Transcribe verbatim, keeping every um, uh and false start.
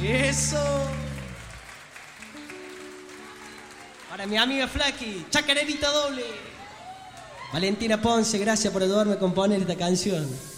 Eso. Para mi amiga Flaky, chacarerita doble. Valentina Ponce, gracias por ayudarme a componer esta canción.